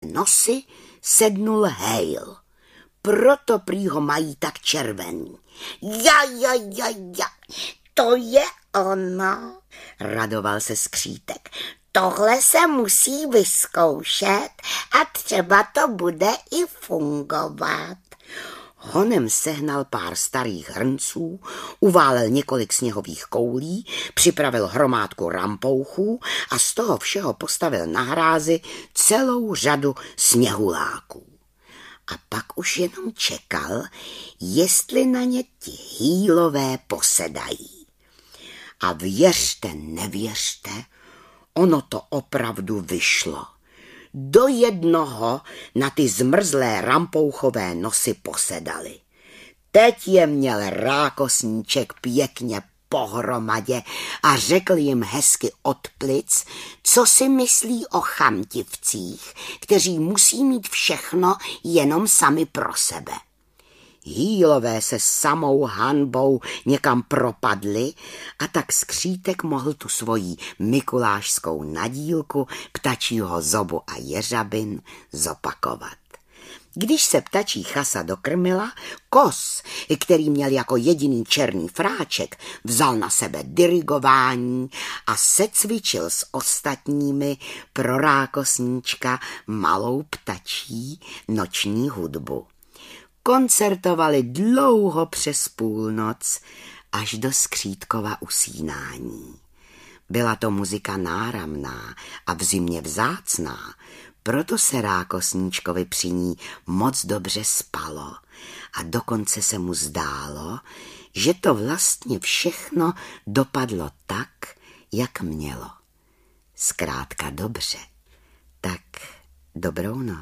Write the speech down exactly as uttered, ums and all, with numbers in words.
nosy sednul Hale. Proto prý ho mají tak červený. Ja, ja, ja, ja, to je ono, radoval se Skřítek. Tohle se musí vyzkoušet a třeba to bude i fungovat. Honem sehnal pár starých hrnců, uválel několik sněhových koulí, připravil hromádku rampouchů a z toho všeho postavil na hrázi celou řadu sněhuláků. A pak už jenom čekal, jestli na ně ti Hýlové posedají. A věřte, nevěřte, ono to opravdu vyšlo. Do jednoho na ty zmrzlé rampouchové nosy posedali. Teď je měl Rákosníček pěkně pohromadě a řekl jim hezky od plic, co si myslí o chamtivcích, kteří musí mít všechno jenom sami pro sebe. Hýlové se samou hanbou někam propadli a tak Skřítek mohl tu svoji mikulášskou nadílku ptačího zobu a jeřabin zopakovat. Když se ptačí chasa dokrmila, Kos, který měl jako jediný černý fráček, vzal na sebe dirigování a secvičil s ostatními pro Rákosníčka malou ptačí noční hudbu. Koncertovali dlouho přes půlnoc až do Skřítkova usínání. Byla to muzika náramná a v zimě vzácná, proto se Rákosníčkovi při ní moc dobře spalo a dokonce se mu zdálo, že to vlastně všechno dopadlo tak, jak mělo. Zkrátka dobře. Tak dobrou noc.